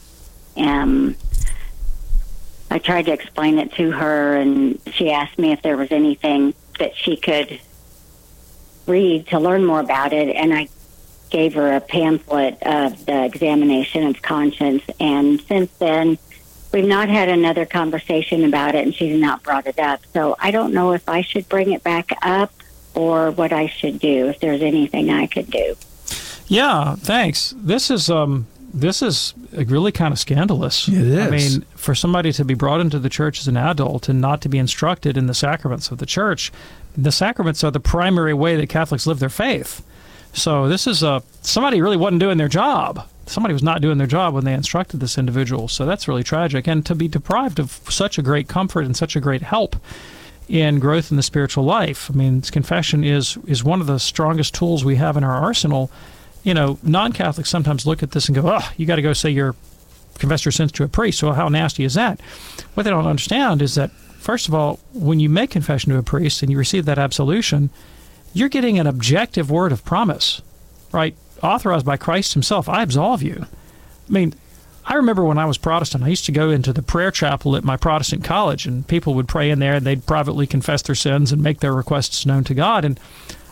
I tried to explain it to her, and she asked me if there was anything that she could read to learn more about it, and I gave her a pamphlet of the examination of conscience, and since then we've not had another conversation about it, and she's not brought it up. So I don't know if I should bring it back up or what I should do, if there's anything I could do. Yeah, thanks. This is really kind of scandalous. It is. I mean, for somebody to be brought into the church as an adult and not to be instructed in the sacraments of the church. The sacraments are the primary way that Catholics live their faith. So this is somebody really wasn't doing their job. Somebody was not doing their job when they instructed this individual. So that's really tragic. And to be deprived of such a great comfort and such a great help in growth in the spiritual life. I mean, confession is one of the strongest tools we have in our arsenal. Non-Catholics sometimes look at this and go, oh, you got to go say confess your sins to a priest. So how nasty is that? What they don't understand is that, first of all, when you make confession to a priest and you receive that absolution, you're getting an objective word of promise, right? Authorized by Christ himself. I absolve you. I mean, I remember when I was Protestant, I used to go into the prayer chapel at my Protestant college, and people would pray in there, and they'd privately confess their sins and make their requests known to God. And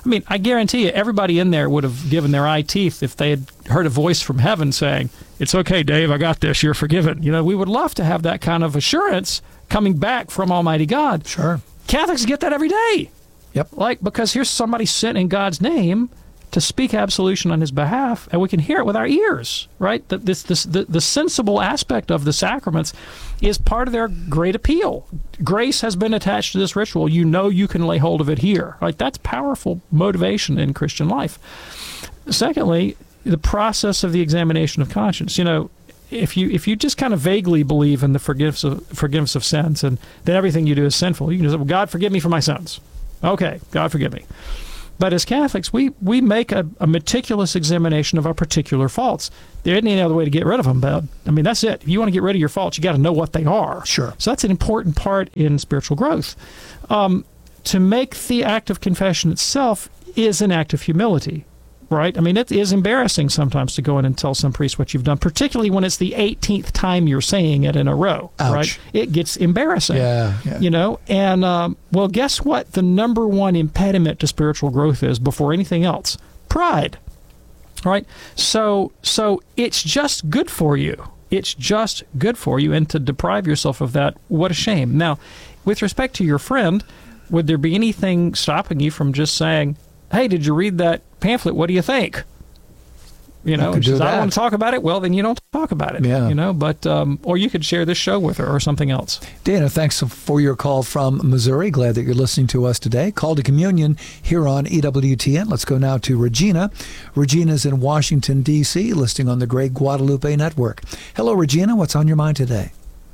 I mean, I guarantee you, everybody in there would have given their eye teeth if they had heard a voice from heaven saying, "It's okay, Dave, I got this, you're forgiven." You know, we would love to have that kind of assurance coming back from Almighty God. Sure. Catholics get that every day. Yep. Like, because here's somebody sent in God's name to speak absolution on his behalf, and we can hear it with our ears, right? The sensible aspect of the sacraments is part of their great appeal. Grace has been attached to this ritual. You know you can lay hold of it here. Right? That's powerful motivation in Christian life. Secondly, the process of the examination of conscience. You know, if you just kind of vaguely believe in the forgiveness of sins, and then everything you do is sinful, you can just say, "Well, God, forgive me for my sins." Okay, God, forgive me. But as Catholics, we make a meticulous examination of our particular faults. There isn't any other way to get rid of them, bud. I mean, that's it. If you want to get rid of your faults, you got to know what they are. Sure. So that's an important part in spiritual growth. To make the act of confession itself is an act of humility, right? I mean, it is embarrassing sometimes to go in and tell some priest what you've done, particularly when it's the 18th time you're saying it in a row. Ouch. Right? It gets embarrassing. Yeah. You know, and well, guess what? The number one impediment to spiritual growth is, before anything else, pride. Right? So it's just good for you. It's just good for you, and to deprive yourself of that, what a shame. Now, with respect to your friend, would there be anything stopping you from just saying, "Hey, did you read that pamphlet? What do you think?" You know, she says, "I don't want to talk about it." Well, then you don't talk about it. Yeah. You know, but or you could share this show with her or something else. Dana, thanks for your call from Missouri. Glad that you're listening to us today. Call to Communion here on EWTN. Let's go now to Regina. Regina's in Washington, D.C., listening on the Great Guadalupe Network. Hello, Regina. What's on your mind today?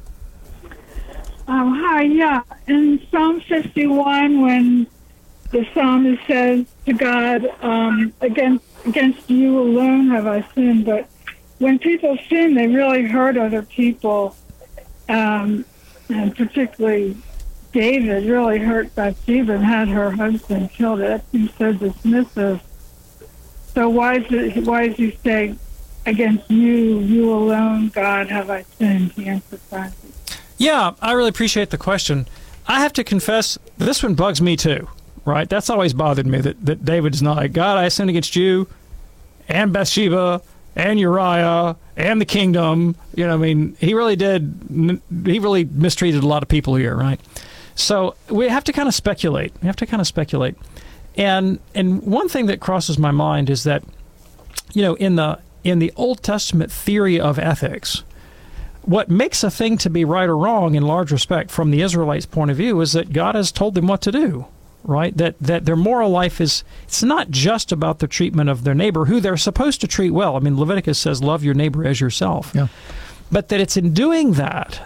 Hi, yeah. In Psalm 51, when the psalmist says to God, against you alone have I sinned. But when people sin, they really hurt other people. And particularly David really hurt Bathsheba and had her husband killed. That seems so dismissive. So why does he say, against you alone, God, have I sinned? He emphasizes. Yeah, I really appreciate the question. I have to confess, this one bugs me too. Right? That's always bothered me, that David's not like, "God, I sinned against you and Bathsheba and Uriah and the kingdom." You know, I mean, he really mistreated a lot of people here, right? So we have to kind of speculate. And one thing that crosses my mind is that, you know, in the Old Testament theory of ethics, what makes a thing to be right or wrong in large respect from the Israelites' point of view is that God has told them what to do. Right? That their moral life it's not just about the treatment of their neighbor, who they're supposed to treat well. I mean, Leviticus says, "Love your neighbor as yourself." Yeah. But that it's in doing that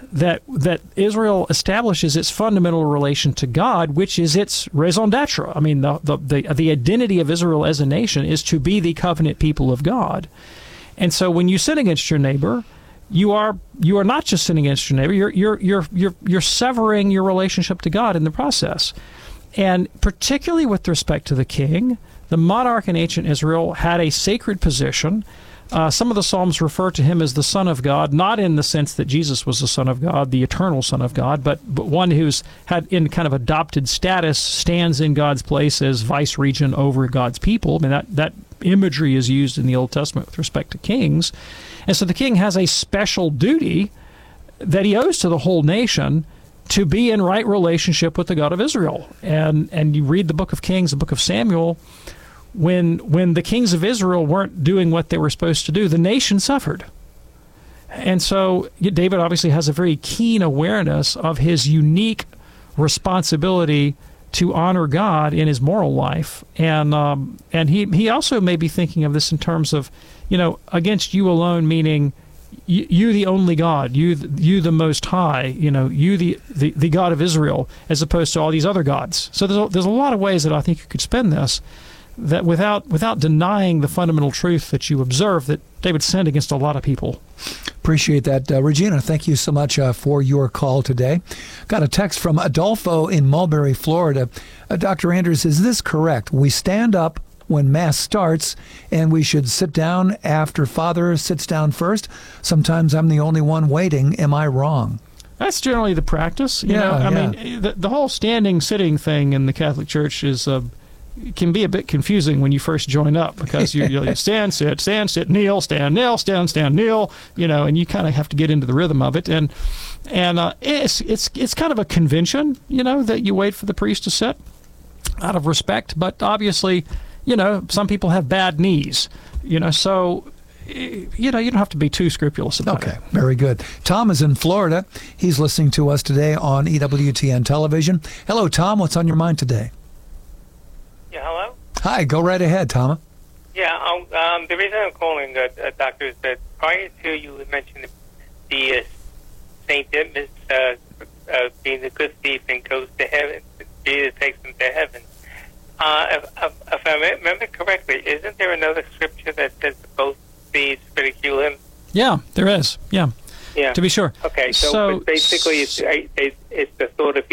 Israel establishes its fundamental relation to God, which is its raison d'etre. I mean, the identity of Israel as a nation is to be the covenant people of God. And so when you sin against your neighbor, you are not just sinning against your neighbor. You're severing your relationship to God in the process. And particularly with respect to the king, the monarch in ancient Israel had a sacred position. Some of the Psalms refer to him as the Son of God, not in the sense that Jesus was the Son of God, the eternal Son of God, but one who's had in kind of adopted status, stands in God's place as vice-regent over God's people. I mean, that imagery is used in the Old Testament with respect to kings. And so the king has a special duty that he owes to the whole nation to be in right relationship with the God of Israel. And you read the book of Kings, the book of Samuel, when the kings of Israel weren't doing what they were supposed to do, the nation suffered. And so David obviously has a very keen awareness of his unique responsibility to honor God in his moral life. And he also may be thinking of this in terms of, you know, against you alone, meaning you the only God, you the Most High, you know, you the God of Israel, as opposed to all these other gods. So there's a lot of ways that I think you could spend this, that without denying the fundamental truth that you observe, that David sinned against a lot of people. Appreciate that. Regina, thank you so much for your call today. Got a text from Adolfo in Mulberry, Florida. Dr. Anders, is this correct? We stand up when Mass starts, and we should sit down after Father sits down first. Sometimes I'm the only one waiting. Am I wrong? That's generally the practice. You know, I mean, the whole standing, sitting thing in the Catholic Church is can be a bit confusing when you first join up, because you stand, sit, kneel, stand, kneel, stand, kneel, and you kind of have to get into the rhythm of it. And it's kind of a convention, that you wait for the priest to sit out of respect. But obviously, some people have bad knees, so you don't have to be too scrupulous about it. Okay, very good. Tom is in Florida. He's listening to us today on EWTN television. Hello, Tom. What's on your mind today? Yeah, hello? Hi, go right ahead, Tom. Yeah, the reason I'm calling, Doctor, is that prior to you mentioned the St. Didymus being the good thief and goes to heaven, Jesus takes him to heaven. If I remember correctly, isn't there another scripture that says both thieves ridicule him? Yeah, there is. Yeah. Yeah. To be sure. Okay, so basically it's the thought of